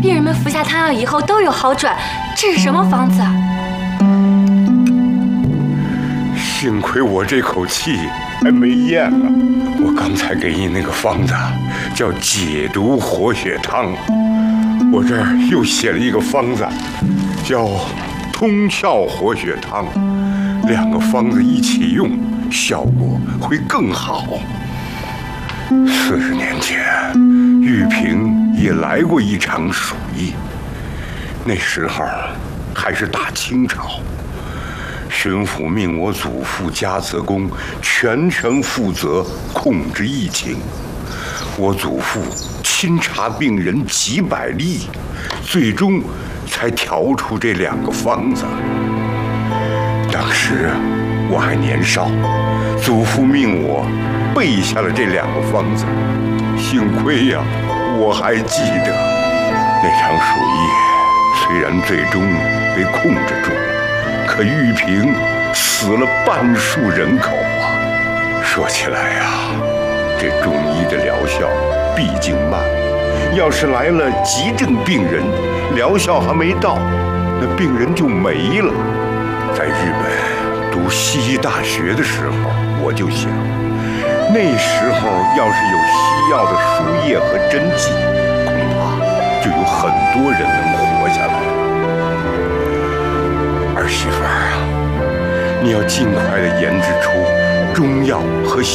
病人们服下汤药以后都有好转，这是什么方子啊？ 幸亏我这口气还没咽呢，我刚才给你那个方子叫解毒活血汤，我这儿又写了一个方子，叫通窍活血汤，两个方子一起用，效果会更好。40年前，玉萍也来过一场鼠疫，那时候还是大清朝，巡抚命我祖父嘉泽公全权负责控制疫情，我祖父亲查病人几百例，最终才调出这两个方子。当时我还年少，祖父命我背下了这两个方子，幸亏呀，我还记得那场鼠疫虽然最终被控制住，可玉萍死了半数人口啊！说起来呀，这中医的疗效毕竟慢，要是来了急症病人，疗效还没到，那病人就没了。在日本读西医大学的时候，我就想，那时候要是有西药的输液和针剂，恐怕就有很多人能活下来。儿媳妇儿啊，你要尽快地研制出中药和